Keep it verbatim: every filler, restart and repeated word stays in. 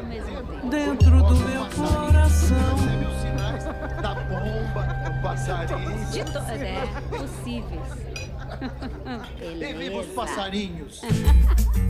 ao mesmo tempo. Dentro do meu coração. Percebe os sinais da bomba, o passarinho. De to... É, possíveis. E viva os Beleza. passarinhos.